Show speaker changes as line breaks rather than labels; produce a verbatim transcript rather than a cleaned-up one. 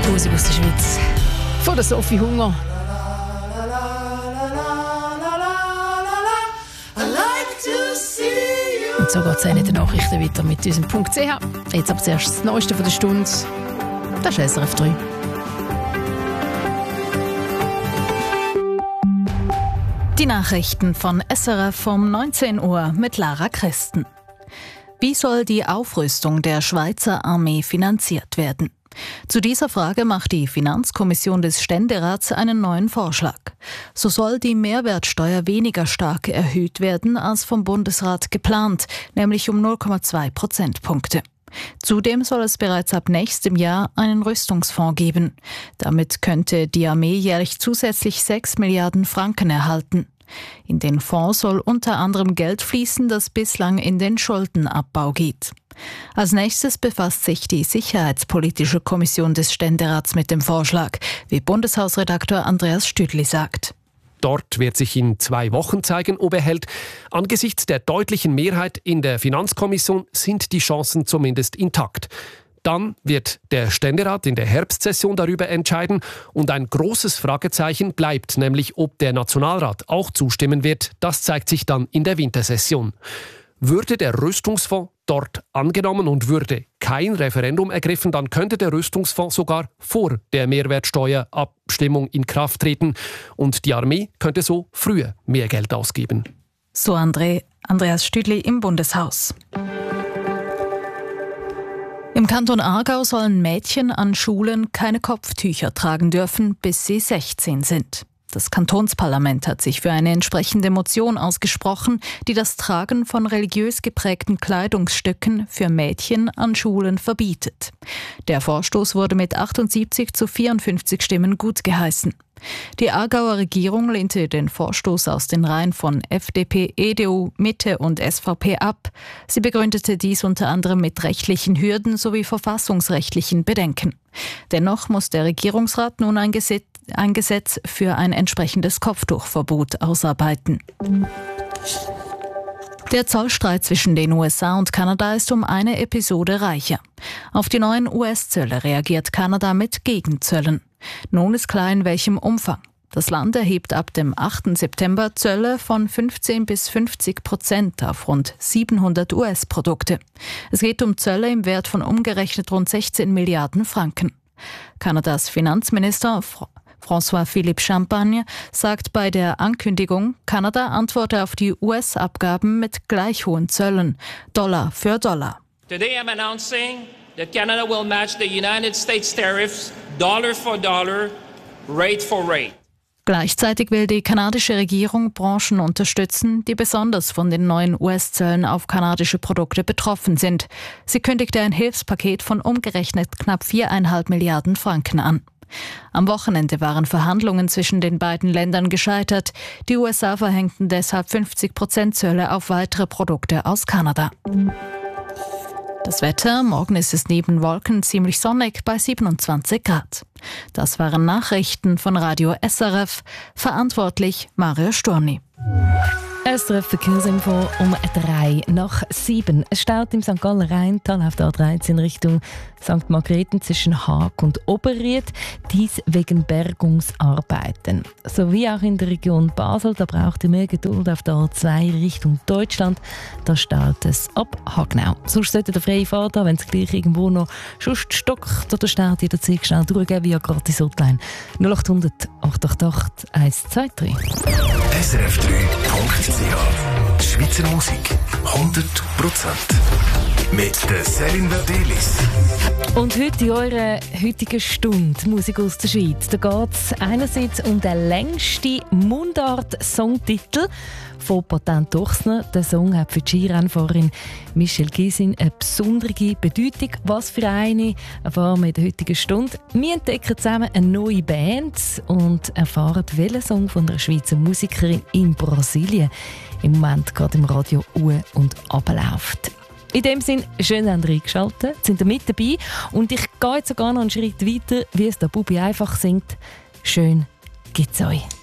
Musik aus der Schweiz. Von der Sophie Hunger. Und so geht es auch in den Nachrichten weiter mit unserem Punkt C H. Jetzt aber zuerst das Neueste von der Stunde. Das ist S R F drei. Die Nachrichten von S R F um neunzehn Uhr mit Lara Christen. Wie soll die Aufrüstung der Schweizer Armee finanziert werden? Zu dieser Frage macht die Finanzkommission des Ständerats einen neuen Vorschlag. So soll die Mehrwertsteuer weniger stark erhöht werden als vom Bundesrat geplant, nämlich um null Komma zwei Prozentpunkte. Zudem soll es bereits ab nächstem Jahr einen Rüstungsfonds geben. Damit könnte die Armee jährlich zusätzlich sechs Milliarden Franken erhalten. In den Fonds soll unter anderem Geld fließen, das bislang in den Schuldenabbau geht. Als nächstes befasst sich die Sicherheitspolitische Kommission des Ständerats mit dem Vorschlag, wie Bundeshausredaktor Andreas Stüdli sagt.
Dort wird sich in zwei Wochen zeigen, ob er hält. Angesichts der deutlichen Mehrheit in der Finanzkommission sind die Chancen zumindest intakt. Dann wird der Ständerat in der Herbstsession darüber entscheiden und ein großes Fragezeichen bleibt, nämlich ob der Nationalrat auch zustimmen wird. Das zeigt sich dann in der Wintersession. Würde der Rüstungsfonds dort angenommen und würde kein Referendum ergriffen, dann könnte der Rüstungsfonds sogar vor der Mehrwertsteuerabstimmung in Kraft treten und die Armee könnte so früher mehr Geld ausgeben.
So André, Andreas Stüdli im Bundeshaus. Im Kanton Aargau sollen Mädchen an Schulen keine Kopftücher tragen dürfen, bis sie sechzehn sind. Das Kantonsparlament hat sich für eine entsprechende Motion ausgesprochen, die das Tragen von religiös geprägten Kleidungsstücken für Mädchen an Schulen verbietet. Der Vorstoß wurde mit achtundsiebzig zu vierundfünfzig Stimmen gutgeheißen. Die Aargauer Regierung lehnte den Vorstoß aus den Reihen von F D P, E D U, Mitte und S V P ab. Sie begründete dies unter anderem mit rechtlichen Hürden sowie verfassungsrechtlichen Bedenken. Dennoch muss der Regierungsrat nun ein Gesetz, ein Gesetz für ein entsprechendes Kopftuchverbot ausarbeiten. Der Zollstreit zwischen den U S A und Kanada ist um eine Episode reicher. Auf die neuen U S-Zölle reagiert Kanada mit Gegenzöllen. Nun ist klar, in welchem Umfang. Das Land erhebt ab dem achten September Zölle von fünfzehn bis fünfzig Prozent auf rund siebenhundert U S-Produkte. Es geht um Zölle im Wert von umgerechnet rund sechzehn Milliarden Franken. Kanadas Finanzminister François-Philippe Champagne sagt bei der Ankündigung, Kanada antworte auf die U S-Abgaben mit gleich hohen Zöllen, Dollar für Dollar.
Today I'm announcing that Canada will match the United States tariffs dollar for dollar, rate for rate.
Gleichzeitig will die kanadische Regierung Branchen unterstützen, die besonders von den neuen U S-Zöllen auf kanadische Produkte betroffen sind. Sie kündigte ein Hilfspaket von umgerechnet knapp viereinhalb Milliarden Franken an. Am Wochenende waren Verhandlungen zwischen den beiden Ländern gescheitert. Die U S A verhängten deshalb fünfzig Prozent Zölle auf weitere Produkte aus Kanada. Das Wetter, morgen ist es neben Wolken ziemlich sonnig bei siebenundzwanzig Grad. Das waren Nachrichten von Radio S R F, verantwortlich Mario Sturni.
S R F Verkehrsinfo um drei nach sieben. Es staut im Sankt Galler Rheintal auf der A dreizehn Richtung Sankt Margrethen zwischen Haag und Oberried. Dies wegen Bergungsarbeiten. Sowie auch in der Region Basel, da braucht ihr mehr Geduld auf der A zwei Richtung Deutschland. Da staut es ab Hagnau. Sonst sollte der freie Fahrt haben, wenn es gleich irgendwo noch sonst stockt oder staut, jederzeit schnell durchgeben via gratis Hotline null acht hundert acht acht acht eins zwei drei.
S R F drei Punkt C H Schweizer Musik hundert Prozent mit der Céline Verdelis.
Und heute in eurer heutigen Stunde Musik aus der Schweiz. Da geht es einerseits um den längsten Mundart-Songtitel von Patent Ochsner. Der Song hat für die Skirennfahrerin Michelle Gysin eine besondere Bedeutung. Was für eine erfahren wir in der heutigen Stunde. Wir entdecken zusammen eine neue Band und erfahren, welcher Song von einer Schweizer Musikerin in Brasilien im Moment gerade im Radio u- und abläuft. In dem Sinn, schön, dass ihr eingeschaltet habt, sind ihr mit dabei. Und ich gehe jetzt sogar noch einen Schritt weiter, wie es der Bubi einfach singt. Schön gibt's euch.